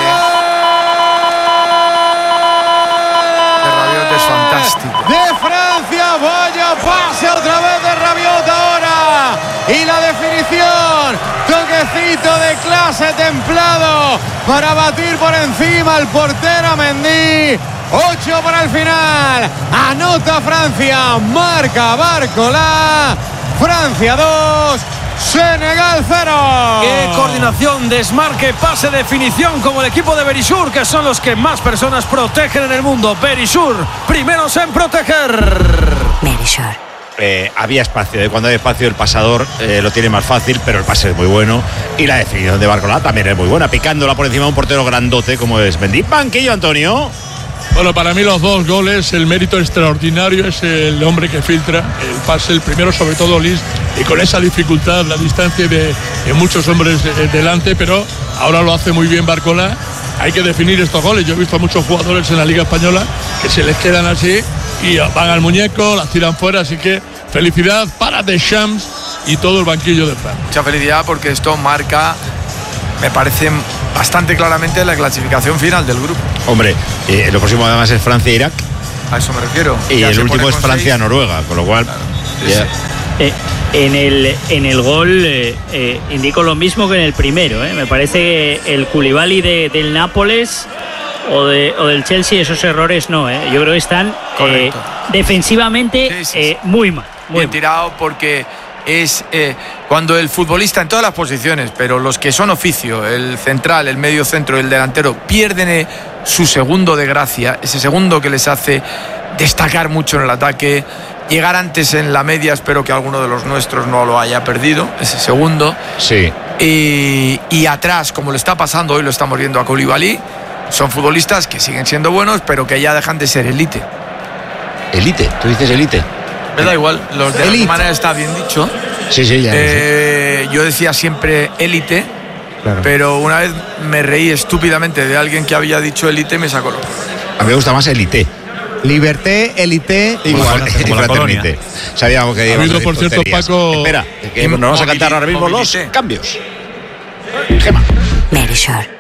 Rabiot es fantástico.
De Francia, vaya pase otra vez de Rabiot ahora. Y la definición, toquecito de clase templado para batir por encima al portero Mendy. 8 para el final. Anota Francia, marca Barcola. Francia 2, Senegal 0.
Qué coordinación, desmarque, pase, definición, como el equipo de Berisur, que son los que más personas protegen en el mundo. Berisur, primeros en proteger.
Berisur.
Había espacio, cuando hay espacio el pasador lo tiene más fácil, pero el pase es muy bueno y la definición de Barcola también es muy buena, picándola por encima de un portero grandote como es Mendy. Banquillo, Antonio.
Bueno, para mí los dos goles, el mérito extraordinario es el hombre que filtra el pase, el primero sobre todo Lis, y con esa dificultad, la distancia de muchos hombres delante, pero ahora lo hace muy bien Barcola. Hay que definir estos goles. Yo he visto a muchos jugadores en la Liga Española que se les quedan así y van al muñeco, las tiran fuera, así que felicidad para Deschamps y todo el banquillo de Francia.
Mucha felicidad porque esto marca, me parece bastante claramente, la clasificación final del grupo.
Hombre, lo próximo además es Francia-Irak.
A eso me refiero.
Y
Ya
el
se
último
pone
es
con
Francia-Noruega, con lo cual...
Claro.
Ya.
En el gol indico lo mismo que en el primero. Me parece que el Koulibaly del Nápoles o del Chelsea, esos errores no. Yo creo que están defensivamente muy mal.
Bien tirado porque es cuando el futbolista en todas las posiciones, pero los que son oficio, el central, el medio centro, el delantero, pierden su segundo de gracia, ese segundo que les hace destacar mucho en el ataque, llegar antes en la media. Espero que alguno de los nuestros no lo haya perdido, ese segundo.
Sí.
Y atrás, como le está pasando hoy, lo estamos viendo a Koulibaly, son futbolistas que siguen siendo buenos, pero que ya dejan de ser élite.
¿Élite? ¿Tú dices élite?
Me da igual, los de alguna manera está bien dicho.
Sí, sí, ya.
Yo decía siempre élite, claro, pero una vez me reí estúpidamente de alguien que había dicho élite y me sacó loco.
A mí me gusta más élite.
Liberté, élite,
igual, como la fraternité. Sabíamos que
ha habido, por cierto, Paco.
Espera, que nos vamos a cantar ahora mismo los cambios. Gema.
Berisur.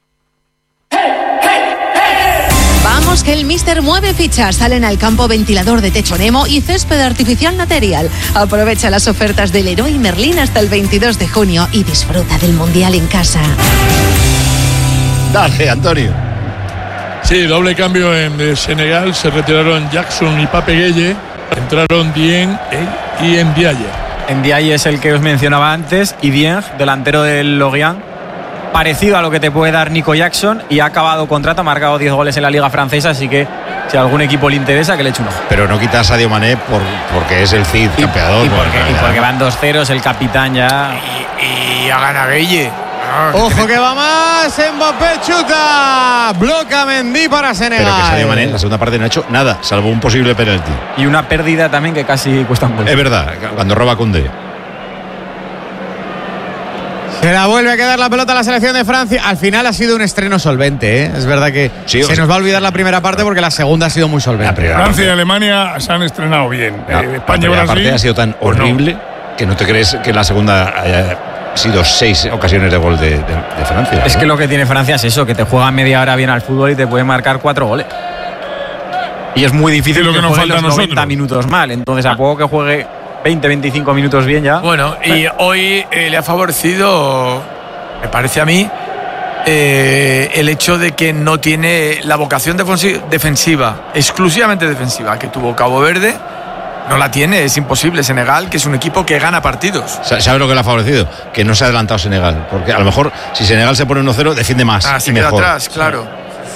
Vamos que el Mister mueve fichas. Salen al campo ventilador de techo Nemo y césped artificial Material. Aprovecha las ofertas del Leroy Merlin hasta el 22 de junio y disfruta del Mundial en casa.
Dale, Antonio.
Sí, doble cambio en Senegal. Se retiraron Jackson y Pape Gueye. Entraron Dieng y Ndiaye.
Ndiaye es el que os mencionaba antes y Dieng, delantero del Lorient, parecido a lo que te puede dar Nico Jackson, y ha acabado contrato, ha marcado 10 goles en la Liga Francesa, así que si a algún equipo le interesa, que le eche un ojo.
Pero no quitas a Sadio Mané porque es el Cid campeador.
Y porque van 2-0, el capitán ya.
Y a Gana Gueye.
Ojo que va más, Mbappé chuta, bloca Mendy para Senegal.
Pero que Sadio Mané en la segunda parte no ha hecho nada, salvo un posible penalti.
Y una pérdida también que casi cuesta un gol.
Es verdad, cuando roba Koundé.
Se la vuelve a quedar la pelota a la selección de Francia. Al final ha sido un estreno solvente, ¿eh? Es verdad que
sí,
se nos va a olvidar la primera parte porque la segunda ha sido muy solvente.
Francia y Alemania se han estrenado bien. España y
la
Brasil.
parte ha sido tan horrible que no te crees que la segunda haya sido 6 ocasiones de gol de Francia.
Es que lo que tiene Francia es eso, que te juega media hora bien al fútbol y te puede marcar 4 goles. Y es muy difícil
lo que nos
juegue
falta
los
a
90 minutos mal. Entonces, a poco que juegue 20-25 minutos bien ya.
Bueno, y hoy le ha favorecido, me parece a mí, el hecho de que no tiene la vocación defensiva, exclusivamente defensiva, que tuvo Cabo Verde No la tiene, es imposible. Senegal, que es un equipo que gana partidos.
¿Sabe lo que le ha favorecido? Que no se ha adelantado Senegal. Porque a lo mejor si Senegal se pone 1-0, defiende más.
Se
y
queda
mejor.
atrás, claro.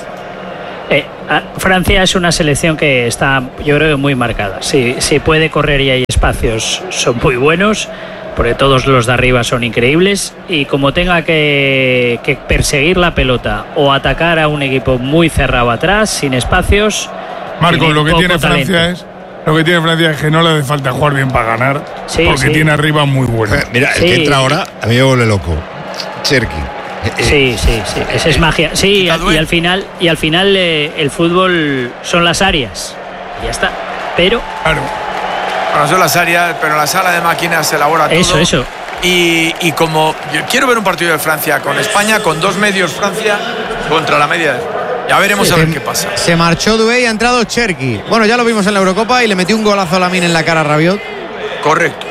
Francia es una selección que está, yo creo, muy marcada. Si puede correr y hay espacios, son muy buenos, porque todos los de arriba son increíbles. Y como tenga que perseguir la pelota o atacar a un equipo muy cerrado atrás, sin espacios.
Marcos, lo que tiene Francia es que no le hace falta jugar bien para ganar, porque tiene arriba muy bueno.
Mira, el que entra ahora, a mí me vuelve loco. Cherki.
Sí, esa es magia. Sí, y al final el fútbol son las áreas. Y ya está. Pero.
Claro. Bueno, son las áreas, pero en la sala de máquinas se elabora todo.
Eso.
Y como yo quiero ver un partido de Francia con España, con 2 medios Francia contra la media. Ya veremos a ver qué pasa.
Se marchó Doué y ha entrado Cherki. Bueno, ya lo vimos en la Eurocopa y le metió un golazo a Lamine en la cara a Rabiot.
Correcto.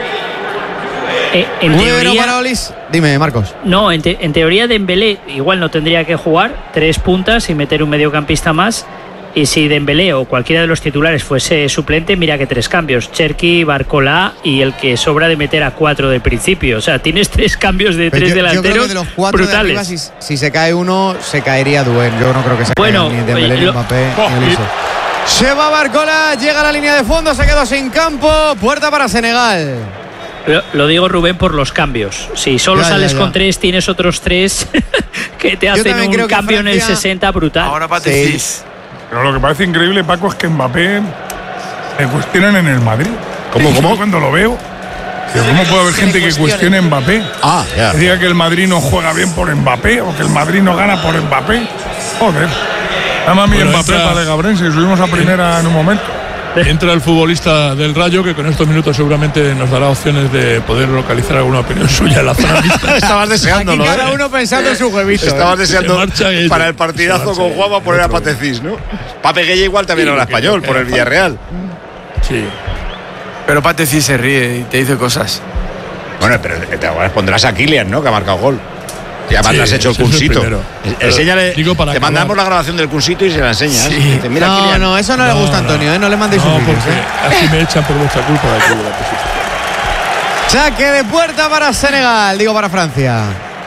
En teoría,
para Olis. Dime, Marcos.
No, en teoría Dembélé igual no tendría que jugar 3 puntas y meter un mediocampista más. Y si Dembélé o cualquiera de los titulares fuese suplente, mira que 3 cambios: Cherki, Barcola y el que sobra de meter a 4 del principio. O sea, tienes 3 cambios de 3 delanteros. Yo creo que
de los 4 brutales. De arriba, si se cae uno, se caería Doué. Yo no creo que se caiga ni Dembélé, ni Mbappé, ni Olise. Se va Barcola, llega a la línea de fondo, se quedó sin campo. Puerta para Senegal.
Lo digo, Rubén, por los cambios. Si solo sales con 3, tienes otros 3 que te hacen un cambio Francia, en el 60 brutal.
Ahora Patecis.
Pero lo que parece increíble, Paco, es que Mbappé le cuestionan en el Madrid. ¿Cómo? Cuando lo veo, ¿cómo puede haber gente que cuestione a Mbappé? Que diga que el Madrid no juega bien por Mbappé o que el Madrid no gana por Mbappé. Joder. Llama a mí Mbappé para Gabrense y subimos a primera en un momento.
Entra el futbolista del Rayo, que con estos minutos seguramente nos dará opciones de poder localizar alguna opinión suya en la zona mixta.
Estabas deseándolo,
Aquí cada uno pensando en su huevito.
Estabas deseando para el partidazo con Juan a poner a Patecis, ¿no? Pape Gueye igual también era español, por el Villarreal.
Sí. Pero Patecis se ríe y te dice cosas.
Bueno, pero ahora pondrás a Kylian, ¿no? Que ha marcado gol. Y además le has hecho el cursito. Enséñale. Te mandamos la grabación del cursito y se la enseñas.
Sí. Dice, mira, no, eso no le gusta a Antonio, no le mandéis un vídeo.
Así me echan por vuestra culpa de aquí de la posición.
Saque de puerta para Senegal, digo para Francia.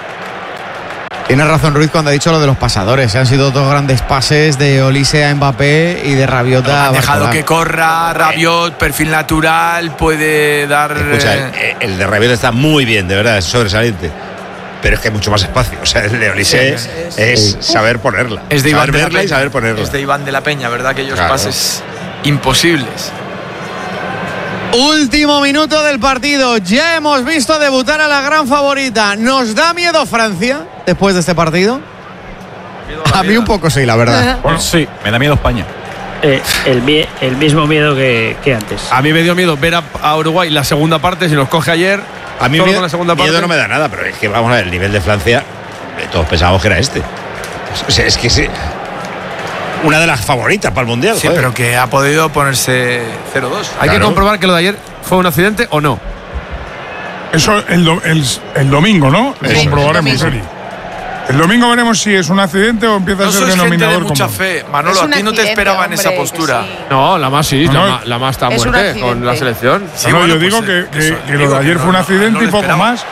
Tiene razón Ruiz cuando ha dicho lo de los pasadores. Han sido 2 grandes pases de Olise a Mbappé y de Rabiot a
Han dejado que corra, Rabiot, perfil natural, puede dar.
Escucha, el de Rabiot está muy bien, de verdad, es sobresaliente. Pero es que hay mucho más espacio. O sea, el de Olise es saber ponerla.
Es de Iván de la Peña.
Y saber ponerla.
Es de Iván de la Peña, ¿verdad? Aquellos pases imposibles.
Último minuto del partido. Ya hemos visto debutar a la gran favorita. ¿Nos da miedo Francia después de este partido? A mí un poco sí, la verdad.
Bueno, sí, me da miedo España.
El mismo miedo que antes.
A mí me dio miedo ver a Uruguay la segunda parte, si nos coge ayer.
A mí miedo no me da nada, pero es que vamos a ver, el nivel de Francia, todos pensábamos que era este. O sea, es que sí, una de las favoritas para el Mundial.
Sí, pero que ha podido ponerse 0-2.
Hay que comprobar que lo de ayer fue un accidente o no.
Eso el domingo, ¿no? Lo comprobaremos, Eri. El domingo veremos si es un accidente o empieza a ser denominador común.
Mucha fe. Manolo, a ti no te esperaba en esa postura.
Sí. No, la más sí, la más está muerte con la selección.
Sí, no, yo digo que lo de ayer fue un accidente y poco más.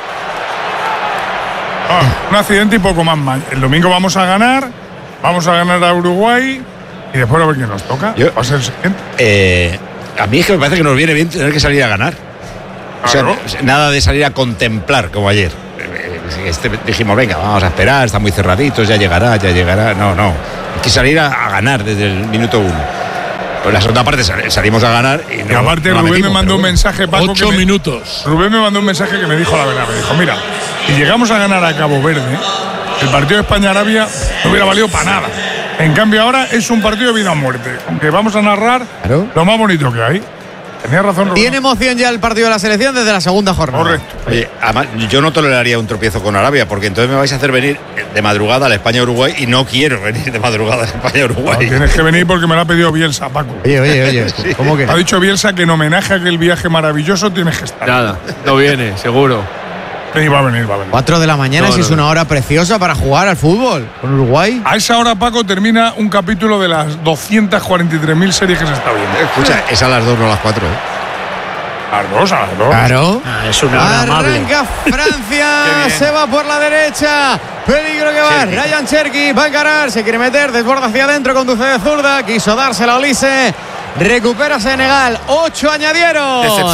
Un accidente y poco más. El domingo vamos a ganar a Uruguay y después a ver quién nos toca. Va a ser el siguiente.
A mí es que me parece que nos viene bien tener que salir a ganar. O sea, nada de salir a contemplar como ayer. Dijimos, venga, vamos a esperar, están muy cerraditos, ya llegará. No, hay que salir a ganar desde el minuto 1. En la segunda parte salimos a ganar y no.
Y aparte, Rubén me mandó un mensaje, Paco.
8 minutos.
Rubén me mandó un mensaje que me dijo la verdad. Me dijo, mira, si llegamos a ganar a Cabo Verde, el partido de España-Arabia no hubiera valido para nada. En cambio, ahora es un partido de vida o muerte. Aunque vamos a narrar lo más bonito que hay. Tenía razón, Rubén.
Tiene emoción ya el partido de la selección desde la segunda jornada.
Correcto.
Oye, además, yo no toleraría un tropiezo con Arabia, porque entonces me vais a hacer venir de madrugada a la España-Uruguay y no quiero venir de madrugada a la España-Uruguay.
No, tienes que venir porque me lo ha pedido Bielsa, Paco.
Oye, sí. ¿Cómo que?
Ha dicho Bielsa que en homenaje a aquel viaje maravilloso tienes que estar.
Nada, no viene, seguro.
Sí, va a venir.
4 de la mañana, si es una hora preciosa para jugar al fútbol con Uruguay.
A esa hora, Paco, termina un capítulo de las 243.000 series que se está viendo.
Escucha, es a las 2, no a las 4.
A las 2.
Claro.
Es una hora amable.
Arranca Francia, se va por la derecha. Peligro que va. Ryan Cherki va a encarar, se quiere meter, desborda hacia adentro, conduce de zurda. Quiso dársela a Olise. Recupera Senegal. 8 añadieron.